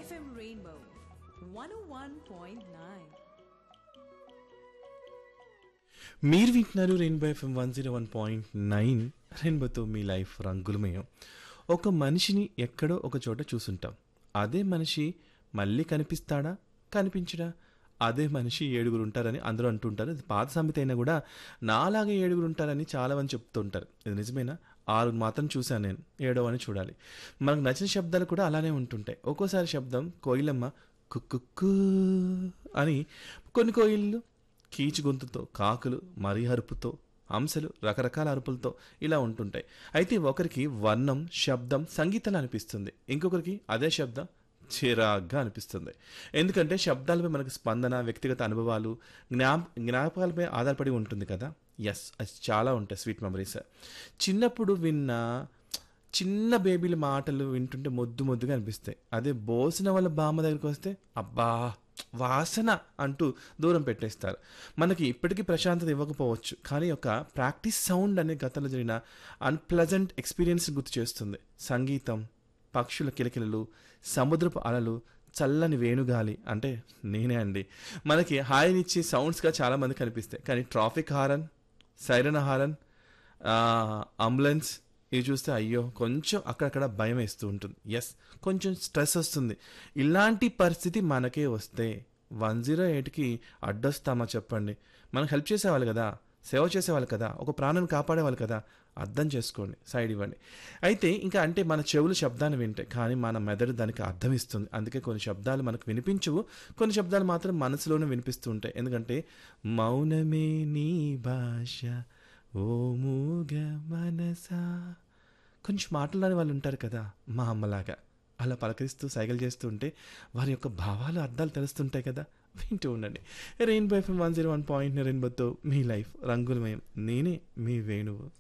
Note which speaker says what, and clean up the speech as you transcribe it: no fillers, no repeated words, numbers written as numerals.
Speaker 1: FM Rainbow 101.9.
Speaker 2: మీరు వింటున్నారు rainbow FM 101.9 రెయిన్బోతో మీ లైఫ్ రంగులమయం. ఒక మనిషిని ఎక్కడో ఒక చోట చూసుంటాం. అదే మనిషి మళ్ళీ కనిపిస్తాడా, కనిపించడా? అదే మనిషి ఏడుగురు ఉంటారని అందరూ అంటుంటారు. అది పాత సామెత అయినా కూడా నాలాగే ఏడుగురు ఉంటారని చాలా మంది చెప్తుంటారు. ఇది నిజమేనా? 6 మాత్రం చూశాను నేను, 7వ అని చూడాలి. మనకు నచ్చిన శబ్దాలు కూడా అలానే ఉంటుంటాయి. ఒక్కోసారి శబ్దం కోయిలమ్మ కుక్కు అని, కొన్ని కోయిళ్ళు కీచు గొంతుతో, కాకులు మరీ అరుపుతో, హంసలు రకరకాల అరుపులతో ఇలా ఉంటుంటాయి. అయితే ఒకరికి వర్ణం శబ్దం సంగీతం అనిపిస్తుంది, ఇంకొకరికి అదే శబ్దం చిరాగ్గా అనిపిస్తుంది. ఎందుకంటే శబ్దాలపై మనకు స్పందన, వ్యక్తిగత అనుభవాలు, జ్ఞాపకాలపై ఆధారపడి ఉంటుంది కదా. ఎస్, అది చాలా ఉంటాయి స్వీట్ మెమరీస్. చిన్నప్పుడు విన్న చిన్న బేబీల మాటలు వింటుంటే ముద్దు ముద్దుగా అనిపిస్తాయి. అదే బోసిన వాళ్ళ బామ్మ దగ్గరికి వస్తే అబ్బా వాసన అంటూ దూరం పెట్టేస్తారు. మనకి ఇప్పటికీ ప్రశాంతత ఇవ్వకపోవచ్చు, కానీ ఒక ప్రాక్టీస్ సౌండ్ అనే గతంలో జరిగిన అన్ప్లెజెంట్ ఎక్స్పీరియన్స్ గుర్తు చేస్తుంది. సంగీతం, పక్షుల కిలకిలలు, సముద్రపు అలలు, చల్లని వేణుగాలి అంటే నేనే అండి. మనకి హాయినిచ్చి సౌండ్స్గా చాలామంది కనిపిస్తాయి. కానీ traffic horn, siren horn, ambulance ఇవి చూస్తే అయ్యో కొంచెం అక్కడక్కడ భయం వేస్తూ ఉంటుంది. ఎస్, కొంచెం స్ట్రెస్ వస్తుంది. ఇలాంటి పరిస్థితి మనకే వస్తే 108కి అడ్డొస్తామా చెప్పండి? మనం హెల్ప్ చేసేవాళ్ళు కదా, సేవ చేసేవాళ్ళు కదా, ఒక ప్రాణాన్ని కాపాడేవాళ్ళు కదా. అర్థం చేసుకోండి, సైడ్ ఇవ్వండి. అయితే ఇంకా అంటే మన చెవులు శబ్దాన్ని వింటాయి, కానీ మన మెదడు దానికి అర్థం ఇస్తుంది. అందుకే కొన్ని శబ్దాలు మనకు వినిపించవు, కొన్ని శబ్దాలు మాత్రం మనసులోనే వినిపిస్తూ ఉంటాయి. ఎందుకంటే మౌనమే నీ భాష ఓ మూగ మనసా. కొంచెం మాటలాడే వాళ్ళు ఉంటారు కదా, మా అమ్మలాగా అలా పలకరిస్తూ సైకిల్ చేస్తూ ఉంటే వారి యొక్క భావాలు అర్థాలు తెలుస్తుంటాయి కదా. వింటూ ఉండండి రెయిన్బో ఎఫ్ఎం 101.9 రెయిన్బోతో మీ లైఫ్ రంగులమయం. నేనే మీ వేణువు.